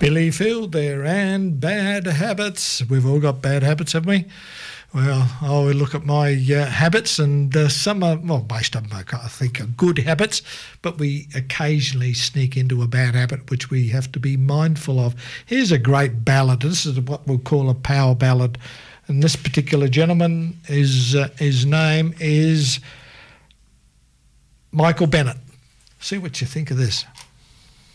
Billy Field there, and Bad Habits. We've all got bad habits, haven't we? Well, I would look at my habits, and some are, well, most of them I think are good habits, but we occasionally sneak into a bad habit which we have to be mindful of. Here's a great ballad. This is what we'll call a power ballad. And this particular gentleman, his name is Michael Bennett. See what you think of this.